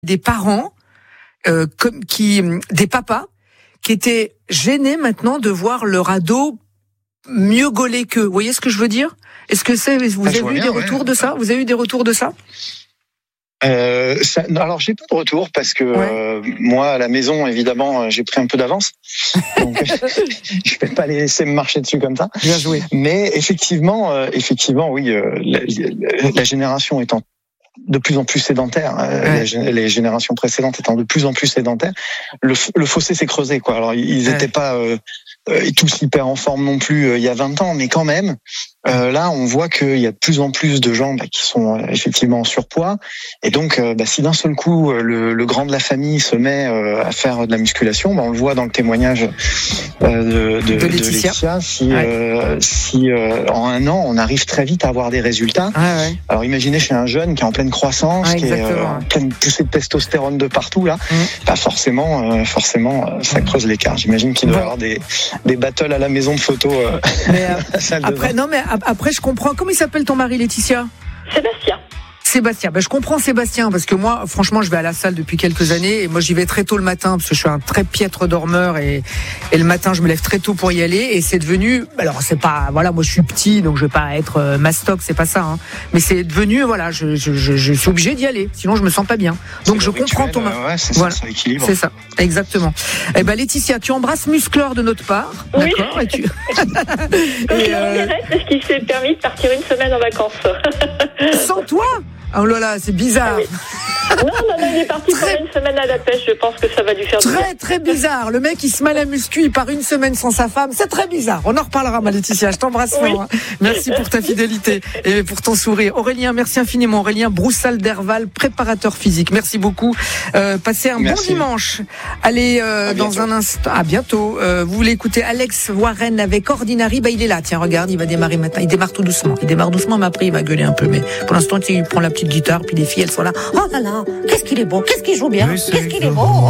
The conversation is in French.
des parents, des papas, qui étaient gênés maintenant de voir leur ado mieux gaulé qu'eux. Vous voyez ce que je veux dire? Est-ce que vous avez eu des retours de ça? Vous avez eu des retours de ça? Alors j'ai pas de retour parce que moi à la maison évidemment j'ai pris un peu d'avance, donc je vais pas les laisser me marcher dessus comme ça. Bien joué. Mais effectivement oui, la génération étant de plus en plus sédentaire, les générations précédentes étant de plus en plus sédentaires, le fossé s'est creusé quoi. Alors ils étaient pas tous hyper en forme non plus il y a 20 ans, mais quand même. Là, on voit qu'il y a de plus en plus de gens qui sont effectivement en surpoids, et donc si d'un seul coup le grand de la famille se met à faire de la musculation, on le voit dans le témoignage de Laetitia. Si en un an on arrive très vite à avoir des résultats. Alors imaginez chez un jeune qui est en pleine croissance, qui est en pleine poussée de testostérone de partout là, forcément ça creuse l'écart. J'imagine qu'il doit y avoir des battles à la maison de photo. Après, je comprends. Comment il s'appelle ton mari, Laetitia? Sébastien. Je comprends Sébastien, parce que moi, franchement, je vais à la salle depuis quelques années, et moi, j'y vais très tôt le matin, parce que je suis un très piètre dormeur, et le matin, je me lève très tôt pour y aller, et c'est devenu, alors, c'est pas, voilà, moi, je suis petit, donc je vais pas être mastoc, c'est pas ça, hein. Mais c'est devenu, voilà, je suis obligé d'y aller, sinon je me sens pas bien. Donc, je comprends ton mari. Ouais, c'est ça, ça équilibre. C'est ça, exactement. Eh ben, Laetitia, tu embrasses Musclor de notre part. Oui. D'accord, et tu. Je l'embrasserai parce qu'il s'est permis de partir une semaine en vacances. Sans toi? Oh là là, c'est bizarre. Non, il est parti pour une semaine à la pêche. Je pense que ça va lui faire du bien. Très bizarre. Le mec, il se met à la muscu, il part une semaine sans sa femme. C'est très bizarre. On en reparlera, ma Laetitia. Je t'embrasse fort. Hein. Merci pour ta fidélité et pour ton sourire. Aurélien, merci infiniment. Aurélien Broussal-Derval, préparateur physique. Merci beaucoup. Passez un bon dimanche. Allez, dans un instant. À bientôt. Vous voulez écouter Alex Warren avec Ordinary? Il est là. Tiens, regarde, il va démarrer maintenant. Il démarre tout doucement. Il démarre doucement, mais après, il va gueuler un peu. Mais pour l'instant, il prend la petite guitare, puis les filles, elles sont là. Oh là là, qu'est-ce qu'il est beau, qu'est-ce qu'il joue bien, qu'est-ce qu'il est beau.